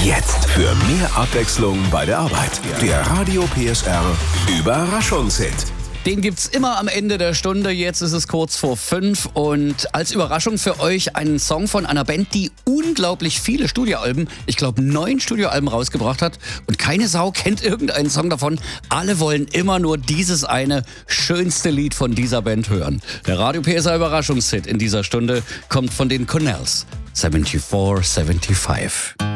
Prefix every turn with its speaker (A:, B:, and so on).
A: Jetzt für mehr Abwechslung bei der Arbeit. Der Radio PSR Überraschungshit.
B: Den gibt's immer am Ende der Stunde. Jetzt ist es kurz vor 5 und als Überraschung für euch einen Song von einer Band, die unglaublich viele Studioalben, ich glaube 9 Studioalben rausgebracht hat und keine Sau kennt irgendeinen Song davon. Alle wollen immer nur dieses eine schönste Lied von dieser Band hören. Der Radio PSR Überraschungshit in dieser Stunde kommt von den Connells. 74, 75.